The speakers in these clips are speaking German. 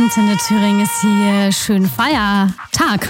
Antenne Thüringen ist hier schön Feiertag.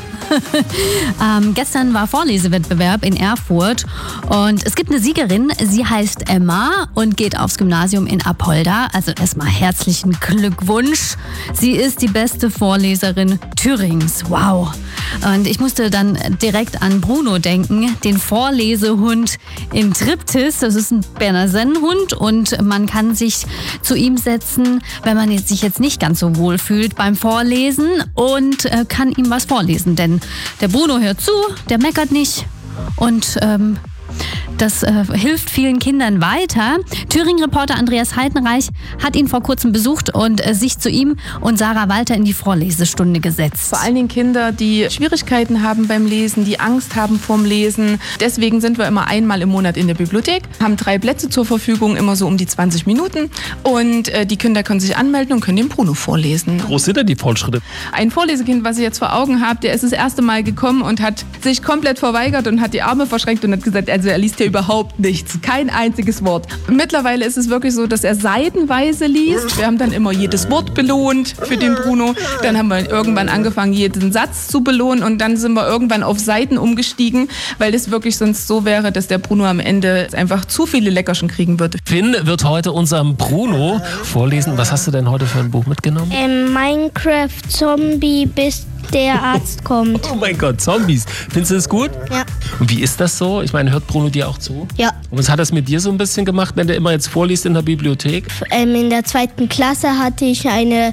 Gestern war Vorlesewettbewerb in Erfurt und es gibt eine Siegerin, sie heißt Emma und geht aufs Gymnasium in Apolda. Also erstmal herzlichen Glückwunsch. Sie ist die beste Vorleserin Thürings. Wow. Und ich musste dann direkt an Bruno denken, den Vorlesehund in Triptis. Das ist ein Berner Sennenhund und man kann sich zu ihm setzen, wenn man sich jetzt nicht ganz so wohl fühlt beim Vorlesen und kann ihm was vorlesen. Denn der Bruno hört zu, der meckert nicht und das hilft vielen Kindern weiter. Thüringen-Reporter Andreas Heidenreich hat ihn vor kurzem besucht und sich zu ihm und Sarah Walter in die Vorlesestunde gesetzt. Vor allen Dingen Kinder, die Schwierigkeiten haben beim Lesen, die Angst haben vorm Lesen. Deswegen sind wir immer einmal im Monat in der Bibliothek, haben 3 Plätze zur Verfügung, immer so um die 20 Minuten. Und die Kinder können sich anmelden und können den Bruno vorlesen. Wie groß sind denn die Fortschritte? Ein Vorlesekind, was ich jetzt vor Augen habe, der ist das erste Mal gekommen und hat sich komplett verweigert und hat die Arme verschränkt und hat gesagt, also er liest hier überhaupt nichts, kein einziges Wort. Mittlerweile ist es wirklich so, dass er seitenweise liest. Wir haben dann immer jedes Wort belohnt für den Bruno. Dann haben wir irgendwann angefangen, jeden Satz zu belohnen und dann sind wir irgendwann auf Seiten umgestiegen, weil es wirklich sonst so wäre, dass der Bruno am Ende einfach zu viele Leckerchen kriegen würde. Finn wird heute unserem Bruno vorlesen. Was hast du denn heute für ein Buch mitgenommen? Minecraft Zombie, bis der Arzt kommt. Oh mein Gott, Zombies. Findest du das gut? Ja. Und wie ist das so? Ich meine, hört Bruno dir auch zu? Ja. Und was hat das mit dir so ein bisschen gemacht, wenn der immer jetzt vorliest in der Bibliothek? In der 2. Klasse hatte ich eine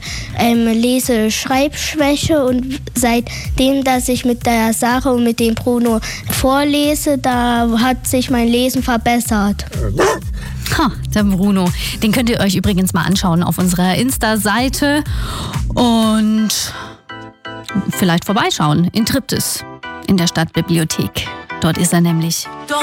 Lese-Schreibschwäche und seitdem, dass ich mit der Sarah und mit dem Bruno vorlese, da hat sich mein Lesen verbessert. Ha, der Bruno. Den könnt ihr euch übrigens mal anschauen auf unserer Insta-Seite und vielleicht vorbeischauen in Triptis in der Stadtbibliothek. Dort ist er nämlich.